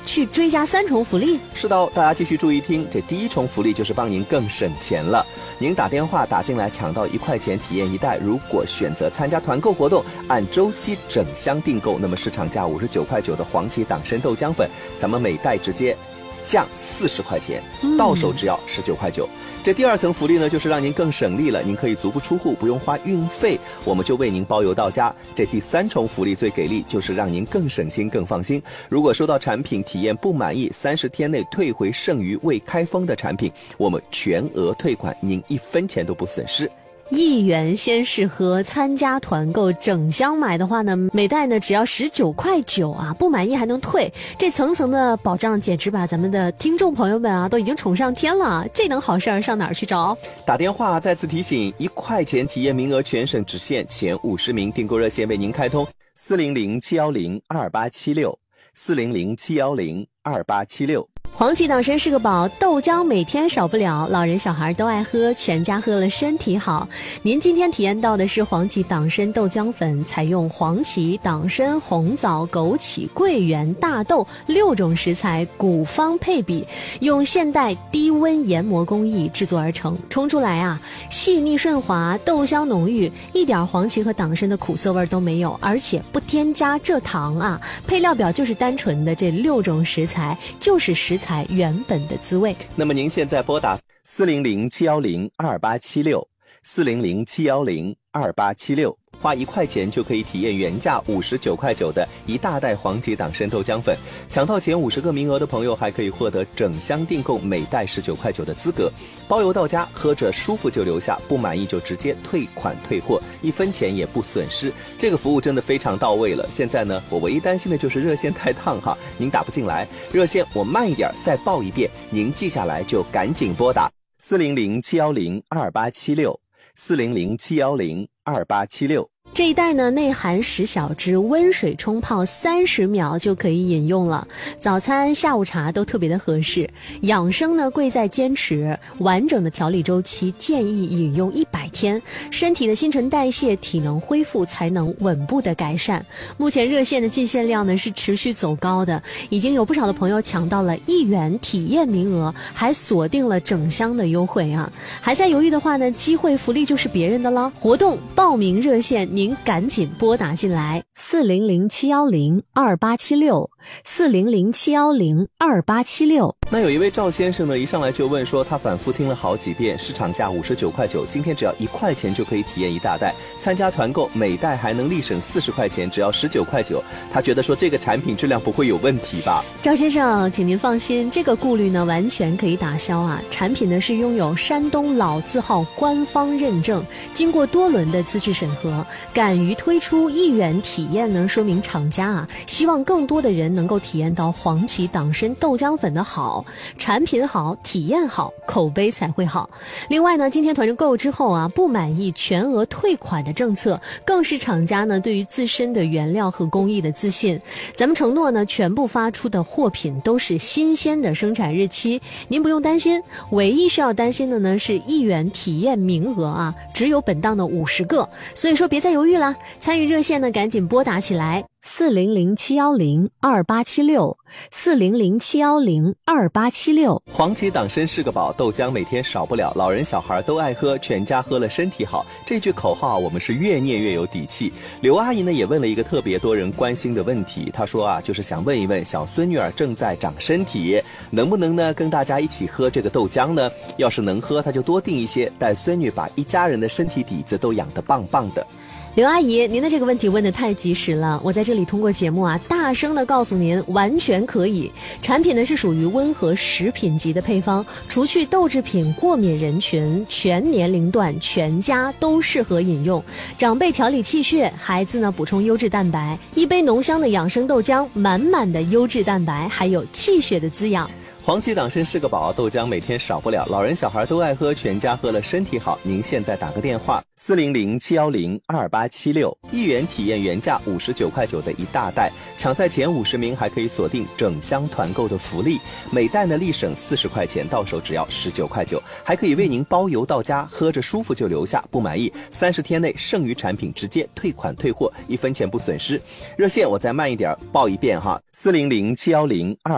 去追加3重福利？ 是的，大家继续注意听，这第1重福利就是帮您更省钱了。您打电话打进来抢到1块钱体验1袋，如果选择参加团购活动，按周期整箱订购，那么市场价59块9的黄芪党参豆浆粉，咱们每袋直接降40块钱，到手只要19块9。这第2层福利呢，就是让您更省力了，您可以足不出户，不用花运费，我们就为您包邮到家。这第3重福利最给力，就是让您更省心更放心。如果收到产品体验不满意，30天内退回剩余未开封的产品，我们全额退款，您1分钱都不损失。 1元先试喝，参加团购整箱买的话呢，每袋呢只要19块9啊，不满意还能退，这层层的保障简直把咱们的听众朋友们啊都已经宠上天了，这等好事儿上哪儿去找？ 打电话再次提醒，1块钱体验名额全省只限前50名，订购热线为您开通400-710-2876，400-710-2876。 黄芪党参是个宝，豆浆每天少不了，老人小孩都爱喝，全家喝了身体好。您今天体验到的是黄芪党参豆浆粉，采用黄芪、党参、红枣、枸杞、桂圆、大豆6种食材古方配比，用现代低温研磨工艺制作而成，冲出来啊细腻顺滑，豆香浓郁，一点黄芪和党参的苦涩味都没有，而且不添加蔗糖啊。配料表就是单纯的这6种食材，就是食材原本的滋味。 那么您现在拨打400-710-2876，400-710-2876，花1块钱就可以体验原价59块9的1大袋黄芪党参豆浆粉，抢到前50个名额的朋友还可以获得整箱订购每袋19块9的资格，包邮到家，喝着舒服就留下，不满意就直接退款退货，1分钱也不损失。这个服务真的非常到位了。现在呢，我唯一担心的就是热线太烫哈，您打不进来，热线我慢一点再报一遍，您记下来就赶紧拨打400-710-2876，400-710-2876。 这一袋呢，内含10小支，温水冲泡30秒就可以饮用了。早餐、下午茶都特别的合适。养生呢，贵在坚持，完整的调理周期建议饮用100天，身体的新陈代谢、体能恢复才能稳步的改善。目前热线的进线量呢是持续走高的，已经有不少的朋友抢到了1元体验名额，还锁定了整箱的优惠啊！还在犹豫的话呢，机会福利就是别人的了。活动报名热线您赶紧拨打进来，400-710-2876，400-710-2876。 那有一位赵先生呢，一上来就问说，他反复听了好几遍，市场价59块9，今天只要1块钱就可以体验1大袋，参加团购每袋还能立省40块钱，只要19块9。他觉得说这个产品质量不会有问题吧？ 赵先生，请您放心，这个顾虑呢完全可以打消啊。产品呢是拥有山东老字号官方认证，经过多轮的资质审核，敢于推出1元体验呢，说明厂家啊希望更多的人能够体验到黄芪党参豆浆粉的好，产品好，体验好，口碑才会好。另外呢，今天团购之后啊，不满意全额退款的政策，更是厂家呢对于自身的原料和工艺的自信。咱们承诺呢，全部发出的货品都是新鲜的生产日期，您不用担心。唯一需要担心的呢是1元体验名额啊，只有本档的50个，所以说别再犹豫了，参与热线呢赶紧拨打起来，400-710-2876，400-710-2876。 黄芪党参是个宝，豆浆每天少不了，老人小孩都爱喝，全家喝了身体好。这句口号我们是越念越有底气。刘阿姨呢也问了一个特别多人关心的问题，她说啊，就是想问一问小孙女儿正在长身体，能不能呢跟大家一起喝这个豆浆呢？要是能喝，她就多订一些，带孙女把一家人的身体底子都养得棒棒的。 刘阿姨，您的这个问题问得太及时了，我在这里通过节目啊，大声的告诉您，完全可以。产品呢是属于温和食品级的配方，除去豆制品过敏人群，全年龄段全家都适合饮用。长辈调理气血，孩子呢补充优质蛋白，一杯浓香的养生豆浆，满满的优质蛋白，还有气血的滋养。 黄芪党参是个宝，豆浆每天少不了，老人小孩都爱喝，全家喝了身体好。您现在打个电话400-710-2876，1元体验原价59块9的1大袋，抢在前50名还可以锁定整箱团购的福利，每袋呢立省40块钱，到手只要19块9，还可以为您包邮到家，喝着舒服就留下，不满意30天内剩余产品直接退款退货，1分钱不损失。热线我再慢一点报一遍哈，400-710-2876。